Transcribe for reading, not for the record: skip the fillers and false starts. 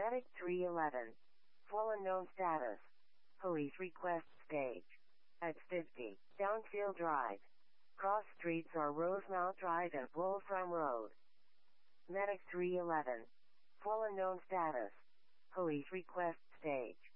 Medic 311. Full unknown status. Police request stage. At 50, Downfield Drive. Cross streets are Rosemount Drive and Wolfram Road. Medic 311. Full unknown status. Police request stage.